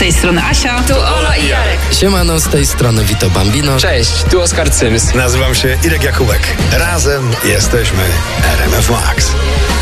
tej strony Asia. Tu Ola i Jarek. Siemano, z tej strony Vito Bambino. Cześć, tu Oskar Cyms. Nazywam się Irek Jakubek. Razem jesteśmy RMF Max.